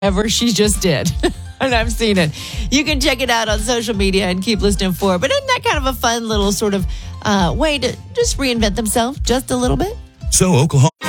whatever she just did. And I've seen it. You can check it out on social media and keep listening for it. But isn't that kind of a fun little sort of way to just reinvent themselves just a little bit? So Oklahoma.